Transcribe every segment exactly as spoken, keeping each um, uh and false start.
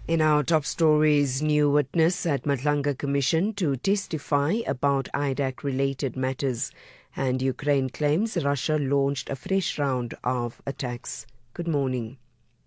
In our top stories, new witness at Madlanga Commission to testify about I D A C-related matters, and Ukraine claims Russia launched a fresh round of attacks. Good morning.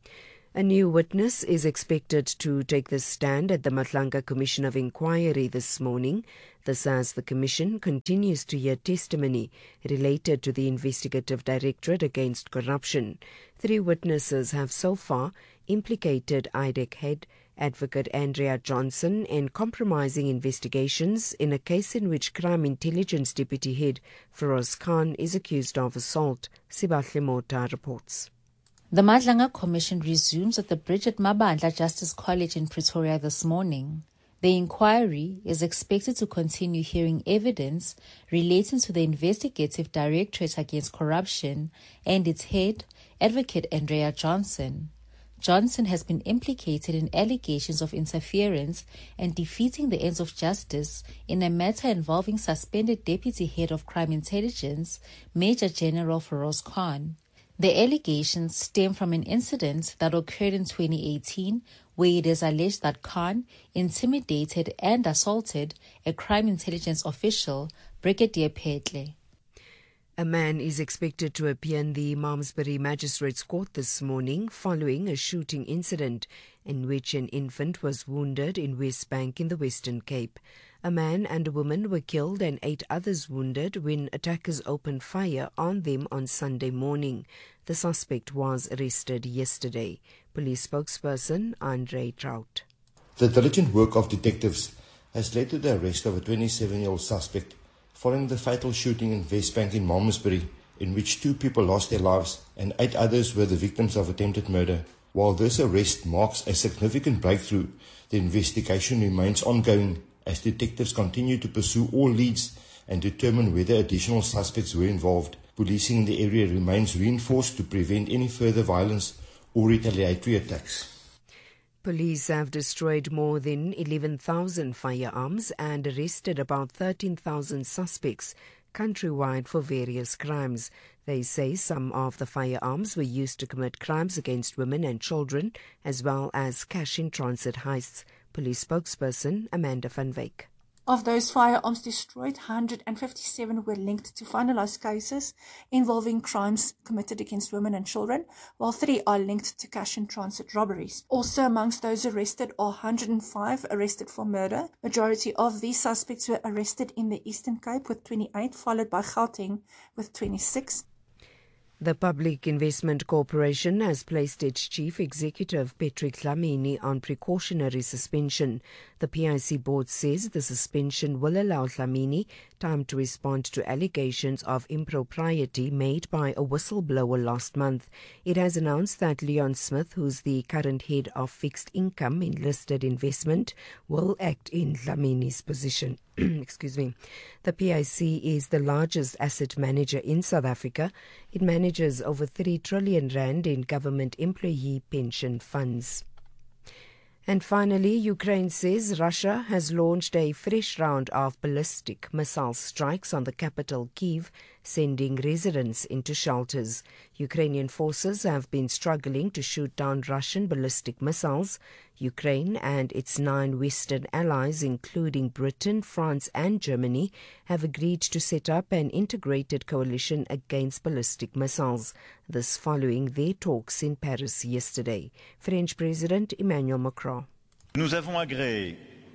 A new witness is expected to take the stand at the Madlanga Commission of Inquiry this morning. This as the Commission continues to hear testimony related to the Investigative Directorate Against Corruption. Three witnesses have so far implicated I D A C head Advocate Andrea Johnson in compromising investigations in a case in which Crime Intelligence Deputy Head Feroz Khan is accused of assault. Sibahle Mota reports. The Madlanga Commission resumes at the Bridget Mabandla Justice College in Pretoria this morning. The inquiry is expected to continue hearing evidence relating to the Investigative Directorate Against Corruption and its head, Advocate Andrea Johnson. Johnson has been implicated in allegations of interference and defeating the ends of justice in a matter involving suspended Deputy Head of Crime Intelligence, Major General Feroz Khan. The allegations stem from an incident that occurred in twenty eighteen where it is alleged that Khan intimidated and assaulted a crime intelligence official, Brigadier Petle. A man is expected to appear in the Malmesbury Magistrates Court this morning following a shooting incident in which an infant was wounded in Westbank in the Western Cape. A man and a woman were killed and eight others wounded when attackers opened fire on them on Sunday morning. The suspect was arrested yesterday. Police spokesperson Andre Trout. The diligent work of detectives has led to the arrest of a twenty-seven-year-old suspect following the fatal shooting in Westbank in Malmesbury, in which two people lost their lives and eight others were the victims of attempted murder. While this arrest marks a significant breakthrough, the investigation remains ongoing as detectives continue to pursue all leads and determine whether additional suspects were involved. Policing in the area remains reinforced to prevent any further violence or retaliatory attacks. Police have destroyed more than eleven thousand firearms and arrested about thirteen thousand suspects countrywide for various crimes. They say some of the firearms were used to commit crimes against women and children, as well as cash-in-transit heists. Police spokesperson Amanda van Wyk. Of those firearms destroyed, one hundred fifty-seven were linked to finalized cases involving crimes committed against women and children, while three are linked to cash-in-transit robberies. Also amongst those arrested are one hundred five arrested for murder. Majority of these suspects were arrested in the Eastern Cape with twenty-eight, followed by Gauteng with twenty-six. The Public Investment Corporation has placed its Chief Executive, Patrick Dlamini, on precautionary suspension. The P I C board says the suspension will allow Dlamini time to respond to allegations of impropriety made by a whistleblower last month. It has announced that Leon Smith, who's the current head of fixed income in listed investment, will act in Dlamini's position. Excuse me. The P I C is the largest asset manager in South Africa. It manages over three trillion rand in government employee pension funds. And finally, Ukraine says Russia has launched a fresh round of ballistic missile strikes on the capital Kyiv, sending residents into shelters. Ukrainian forces have been struggling to shoot down Russian ballistic missiles. Ukraine and its nine Western allies, including Britain, France and Germany, have agreed to set up an integrated coalition against ballistic missiles. This following their talks in Paris yesterday. French President Emmanuel Macron. Nous avons agréé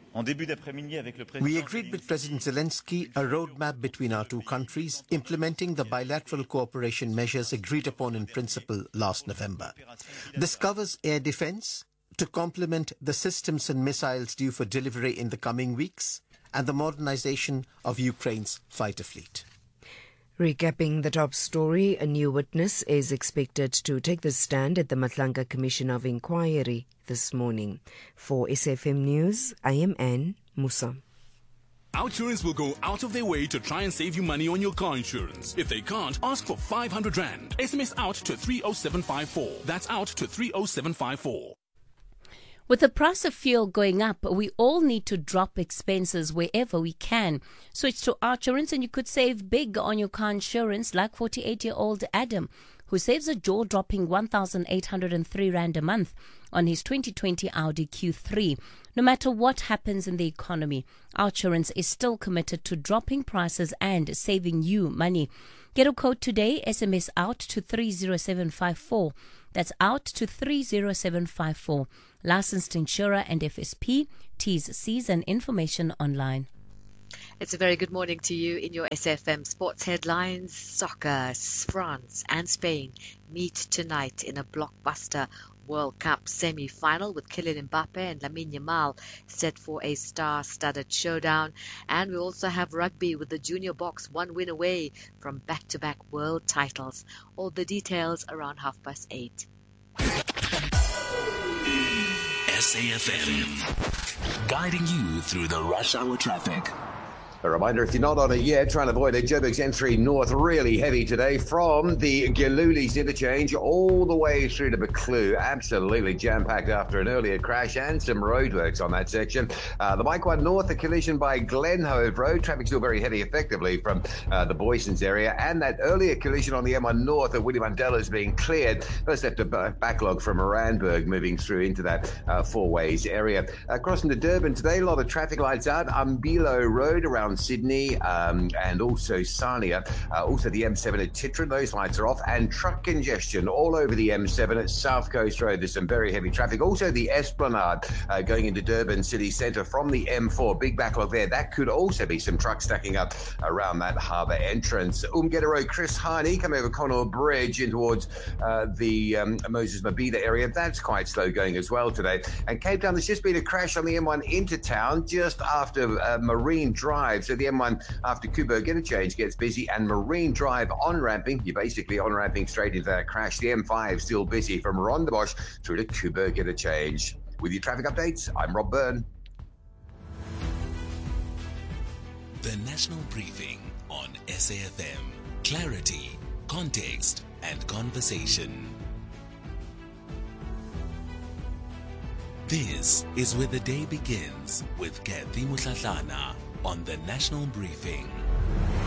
We agreed with President Zelensky a roadmap between our two countries, implementing the bilateral cooperation measures agreed upon in principle last November. This covers air defense to complement the systems and missiles due for delivery in the coming weeks, and the modernization of Ukraine's fighter fleet. Recapping the top story, a new witness is expected to take the stand at the Madlanga Commission of Inquiry this morning. For S F M News, I am Anne Musa. Outsurance will go out of their way to try and save you money on your car insurance. If they can't, ask for five hundred rand. S M S out to three oh seven five four. That's out to three oh seven five four. With the price of fuel going up, we all need to drop expenses wherever we can. Switch to Outsurance and you could save big on your car insurance, like forty-eight-year-old Adam, who saves a jaw-dropping one thousand eight hundred three rand a month on his twenty twenty Audi Q three. No matter what happens in the economy, Outsurance is still committed to dropping prices and saving you money. Get a quote today, S M S out to three zero seven five four. That's out to three zero seven five four. Licensed insurer and F S P. T's, C's and information online. It's a very good morning to you in your S F M sports headlines. Soccer, France and Spain meet tonight in a blockbuster World Cup semi-final with Kylian Mbappe and Lamine Yamal set for a star-studded showdown. And we also have rugby with the junior box one win away from back-to-back world titles. All the details around half past eight. S A F M, guiding you through the rush hour traffic. A reminder, if you're not on it yet, try and avoid a Joburg's N three North really heavy today from the Gilulis interchange all the way through to Buccleuch. Absolutely jam-packed after an earlier crash and some roadworks on that section. Uh, the Mike one North, a collision by Glenhove Road. Traffic still very heavy effectively from uh, the Boysons area. And that earlier collision on the M one North of William Mandela is being cleared. First left a backlog from Randburg moving through into that uh, Four Ways area. Uh, crossing to Durban today, a lot of traffic lights out. Umbilo Road around Sydney um, and also Sarnia, uh, also the M seven at Titran, those lights are off, and truck congestion all over the M seven at South Coast Road. There's some very heavy traffic. Also the Esplanade uh, going into Durban city centre from the M four, big backlog there. That could also be some trucks stacking up around that harbour entrance. Umgetta Road, Chris Harney, come over Connaught Bridge in towards uh, the um, Moses Mabhida area. That's quite slow going as well today. And Cape Town, there's just been a crash on the M one into town just after uh, Marine Drive. So the M one after Coburg Interchange gets busy, and Marine Drive on-ramping, you're basically on-ramping straight into that crash. The M five still busy from Rondebosch through to Coburg Interchange. With your traffic updates, I'm Rob Byrne. The National Briefing on S A F M. Clarity, context and conversation. This is where the day begins with Kathy Mutlatlana on the National Briefing.